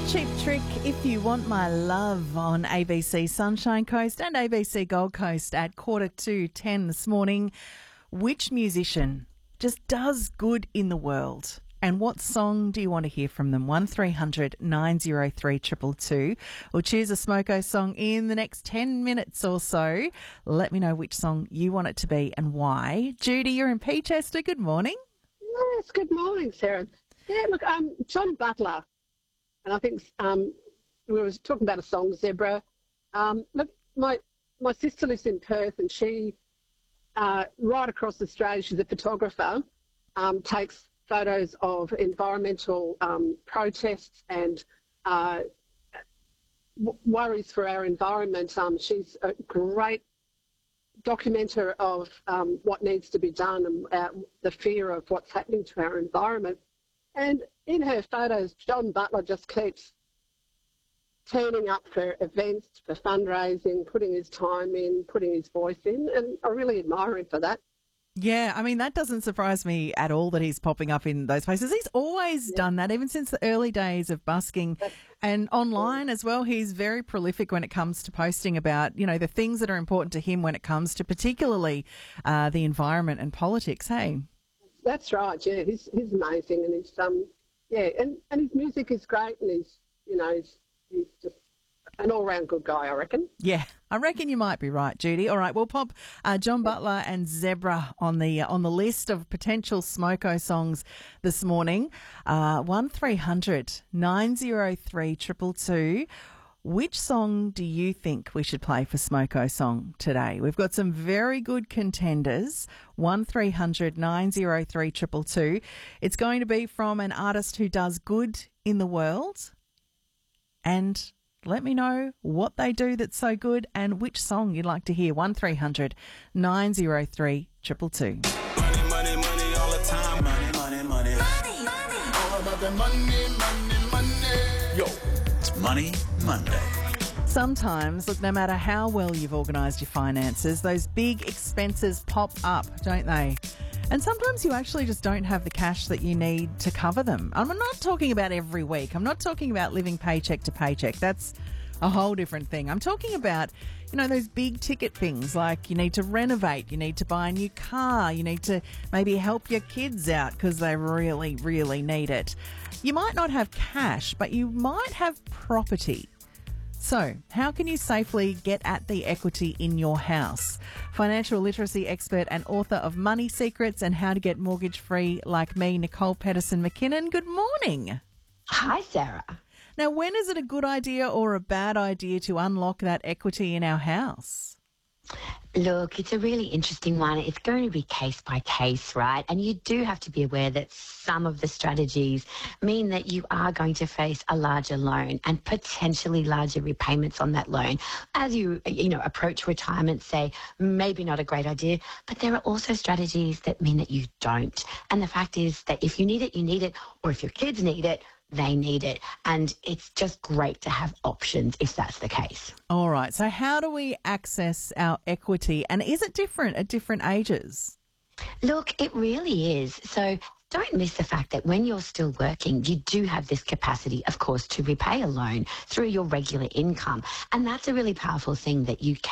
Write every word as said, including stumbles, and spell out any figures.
Cheap Trick, If You Want My Love on A B C Sunshine Coast and A B C Gold Coast at quarter to ten this morning. Which musician just does good in the world? And what song do you want to hear from them? one three hundred nine oh three two two two. We'll choose a Smoko song in the next ten minutes or so. Let me know which song you want it to be and why. Judy, you're in Peachester. Good morning. Yes, good morning, Sarah. Yeah, look, um, John Butler, and I think um, we were talking about a song, Zebra. Um, look, my my sister lives in Perth, and she, uh, right across Australia, she's a photographer, um, takes photos of environmental um, protests and uh, w- worries for our environment. Um, she's a great documenter of um, what needs to be done and uh, the fear of what's happening to our environment. And in her photos, John Butler just keeps turning up for events, for fundraising, putting his time in, putting his voice in, and I really admire him for that. Yeah, I mean, that doesn't surprise me at all that he's popping up in those places. He's always yeah. done that, even since the early days of busking. That's, and online yeah. as well, he's very prolific when it comes to posting about, you know, the things that are important to him when it comes to particularly uh, the environment and politics, hey? That's right, yeah, he's he's amazing, and he's, um, yeah, and, and his music is great, and he's, you know, he's, he's just an all-round good guy, I reckon. Yeah, I reckon you might be right, Judy. All right, we'll pop uh, John Butler and Zebra on the uh, on the list of potential Smoko songs this morning. Uh, one three hundred nine oh three two two two. Which song do you think we should play for Smoko Song today? We've got some very good contenders. one three hundred nine oh three two two two. It's going to be from an artist who does good in the world. And let me know what they do that's so good and which song you'd like to hear. one three hundred nine oh three two two two. Money, money, money all the time. Money, money, money. Money, money. All about the money, money, money. Yo, it's Money Monday. Sometimes, look, no matter how well you've organised your finances, those big expenses pop up, don't they? And sometimes you actually just don't have the cash that you need to cover them. I'm not talking about every week. I'm not talking about living paycheck to paycheck. That's a whole different thing. I'm talking about, you know, those big ticket things like you need to renovate, you need to buy a new car, you need to maybe help your kids out because they really, really need it. You might not have cash, but you might have property. So, how can you safely get at the equity in your house? Financial literacy expert and author of Money Secrets and How to Get Mortgage Free Like Me, Nicole Pedersen-McKinnon. Good morning. Hi, Sarah. Now, when is it a good idea or a bad idea to unlock that equity in our house? Look, it's a really interesting one. It's going to be case by case, right? And you do have to be aware that some of the strategies mean that you are going to face a larger loan and potentially larger repayments on that loan. As you, you know, approach retirement, say, maybe not a great idea, but there are also strategies that mean that you don't. And the fact is that if you need it, you need it, or if your kids need it, they need it. And it's just great to have options if that's the case. All right. So how do we access our equity? And is it different at different ages? Look, it really is. So don't miss the fact that when you're still working, you do have this capacity, of course, to repay a loan through your regular income. And that's a really powerful thing that you can